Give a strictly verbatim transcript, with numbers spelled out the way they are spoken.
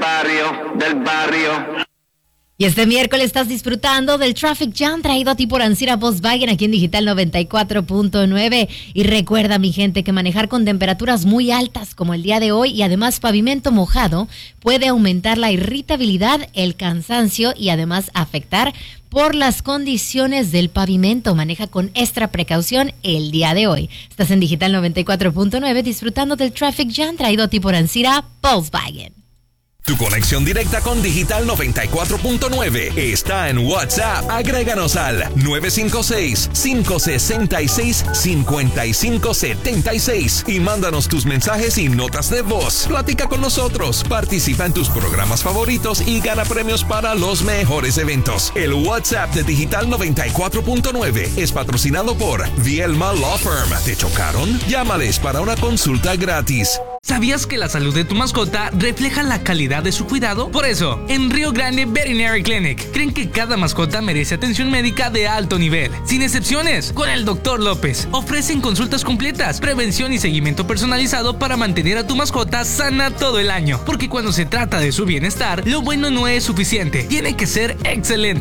barrio, del barrio. Y este miércoles estás disfrutando del Traffic Jam traído a ti por Ancira Volkswagen aquí en Digital noventa y cuatro punto nueve. Y recuerda, mi gente, que manejar con temperaturas muy altas como el día de hoy y además pavimento mojado puede aumentar la irritabilidad, el cansancio y además afectar por las condiciones del pavimento. Maneja con extra precaución el día de hoy. Estás en Digital noventa y cuatro punto nueve disfrutando del Traffic Jam traído a ti por Ancira Volkswagen. Tu conexión directa con Digital noventa y cuatro punto nueve está en WhatsApp. Agréganos al nueve cinco seis, cinco seis seis, cinco cinco siete seis y mándanos tus mensajes y notas de voz. Platica con nosotros, participa en tus programas favoritos y gana premios para los mejores eventos. El WhatsApp de Digital noventa y cuatro punto nueve es patrocinado por Vielma Law Firm. ¿Te chocaron? Llámales para una consulta gratis. ¿Sabías que la salud de tu mascota refleja la calidad de su cuidado? Por eso, en Río Grande Veterinary Clinic, creen que cada mascota merece atención médica de alto nivel, sin excepciones. Con el doctor López, ofrecen consultas completas, prevención y seguimiento personalizado para mantener a tu mascota sana todo el año. Porque cuando se trata de su bienestar, lo bueno no es suficiente, tiene que ser excelente.